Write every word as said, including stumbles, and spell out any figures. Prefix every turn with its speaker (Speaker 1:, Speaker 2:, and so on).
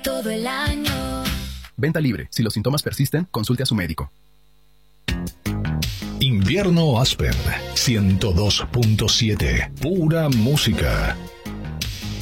Speaker 1: todo el año.
Speaker 2: Venta libre. Si los síntomas persisten, consulte a su médico.
Speaker 3: Invierno Aspen ciento dos punto siete. Pura música.